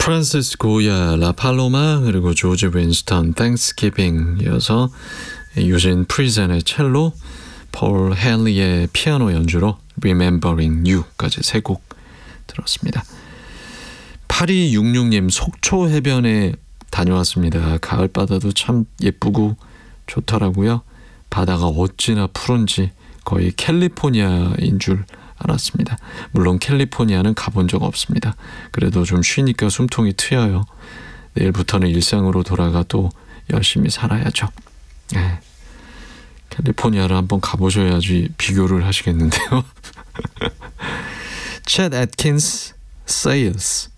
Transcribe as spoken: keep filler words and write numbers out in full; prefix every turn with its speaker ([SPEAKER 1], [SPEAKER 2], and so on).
[SPEAKER 1] 프란시스 고야, 라팔로마, 그리고 조지 윈스턴, 땡스기빙 이어서 유진 프리젠의 첼로, 폴 헨리의 피아노 연주로 Remembering You까지 세 곡 들었습니다. 팔이육육 님, 속초 해변에 다녀왔습니다. 가을바다도 참 예쁘고 좋더라고요. 바다가 어찌나 푸른지 거의 캘리포니아인 줄 알았습니다. 물론 캘리포니아는 가본 적 없습니다. 그래도 좀 쉬니까 숨통이 트여요. 내일부터는 일상으로 돌아가 또 열심히 살아야죠. 네. 캘리포니아를 한번 가보셔야지 비교를 하시겠는데요. 챗 애킨스, Sales.